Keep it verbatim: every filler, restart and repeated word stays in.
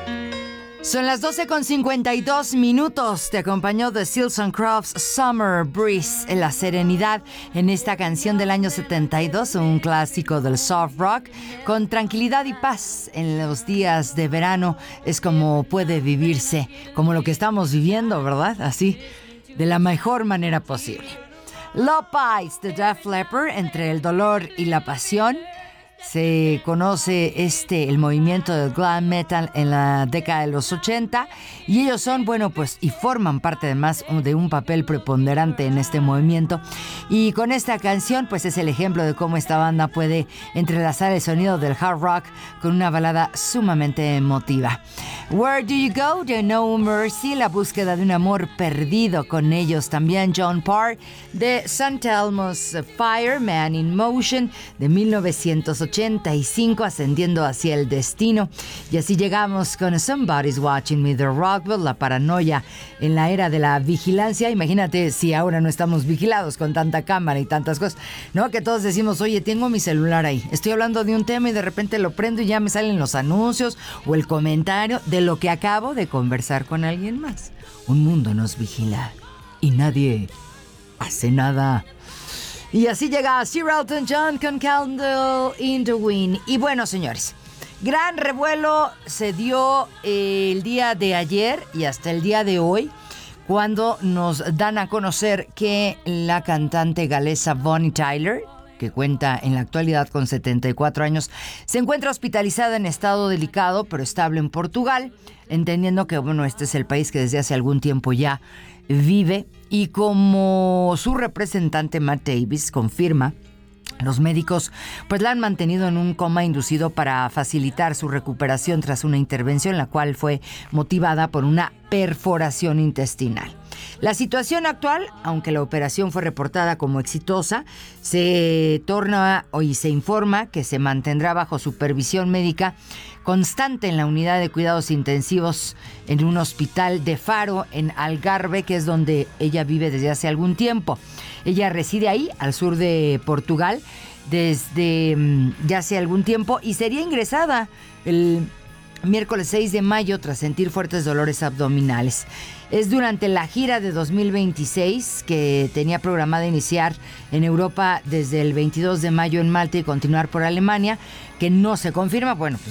Son las doce con cincuenta y dos minutos. Te acompañó The Seals and Crofts Summer Breeze en la serenidad en esta canción del año setenta y dos, un clásico del soft rock. Con tranquilidad y paz en los días de verano es como puede vivirse, como lo que estamos viviendo, ¿verdad? Así, de la mejor manera posible. Love Bites de Def Leppard, entre el dolor y la pasión. Se conoce este, el movimiento del glam metal en la década de los ochenta, y ellos son, bueno, pues, y forman parte además de un papel preponderante en este movimiento. Y con esta canción, pues, es el ejemplo de cómo esta banda puede entrelazar el sonido del hard rock con una balada sumamente emotiva. Where Do You Go? de No Mercy, la búsqueda de un amor perdido con ellos. También John Parr de Saint Elmo's Fire, Man in Motion de mil novecientos ochenta y cinco, ascendiendo hacia el destino. Y así llegamos con Somebody's Watching Me de Rockwell, la paranoia en la era de la vigilancia. Imagínate si ahora no estamos vigilados con tanta cámara y tantas cosas, ¿no? Que todos decimos, oye, tengo mi celular ahí, estoy hablando de un tema y de repente lo prendo y ya me salen los anuncios o el comentario de lo que acabo de conversar con alguien más. Un mundo nos vigila y nadie hace nada. Y así llega Sir Elton John con Candle in the Wind. Y bueno, señores, gran revuelo se dio el día de ayer y hasta el día de hoy, cuando nos dan a conocer que la cantante galesa Bonnie Tyler, que cuenta en la actualidad con setenta y cuatro años, se encuentra hospitalizada en estado delicado, pero estable en Portugal, entendiendo que, bueno, este es el país que desde hace algún tiempo ya vive. Y como su representante Matt Davis confirma, los médicos pues la han mantenido en un coma inducido para facilitar su recuperación tras una intervención, la cual fue motivada por una perforación intestinal. La situación actual, aunque la operación fue reportada como exitosa, se torna y se informa que se mantendrá bajo supervisión médica constante en la unidad de cuidados intensivos en un hospital de Faro, en Algarve, que es donde ella vive desde hace algún tiempo. Ella reside ahí, al sur de Portugal, desde um, ya hace algún tiempo, y sería ingresada el miércoles seis de mayo tras sentir fuertes dolores abdominales. Es durante la gira de dos mil veintiséis, que tenía programada iniciar en Europa desde el veintidós de mayo en Malta y continuar por Alemania, que no se confirma. Bueno, pues